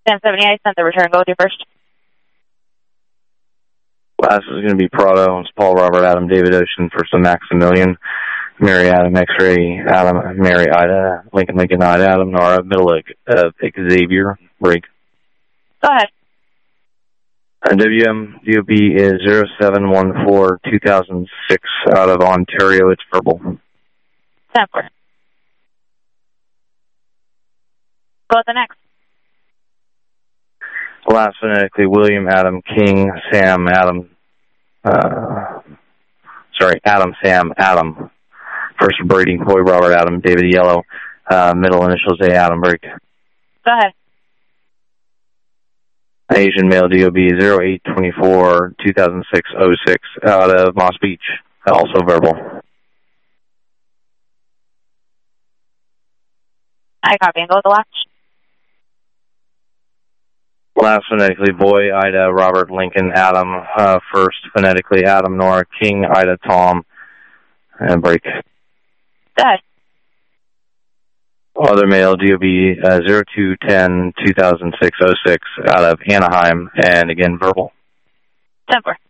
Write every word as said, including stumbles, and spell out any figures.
ten seventy-eight, send the return. Go with you first. Last is going to be Prado. It's Paul Robert Adam David Ocean, first of Maximilian. Mary Adam X-ray, Adam, Mary Ida, Lincoln Lincoln Ida, Adam Nora, middle of uh, Xavier, break. Go ahead. Uh, W M D O B is zero seven one four two thousand six out of Ontario. It's verbal. ten four. Go with the next. Last phonetically, William Adam King, Sam Adam, uh, sorry, Adam Sam Adam. First Brady, Boy Robert Adam, David Yellow, uh, middle initials A Adam, break. Go ahead. Asian male D O B zero eight two four two thousand six oh six out of Moss Beach, also verbal. I copy and go with the last. Last phonetically, Boy, Ida, Robert, Lincoln, Adam. Uh, first phonetically, Adam, Nora, King, Ida, Tom, and break. Go ahead. Other male, D O B uh, zero two one zero two thousand six oh six out of Anaheim, and again, verbal. ten four.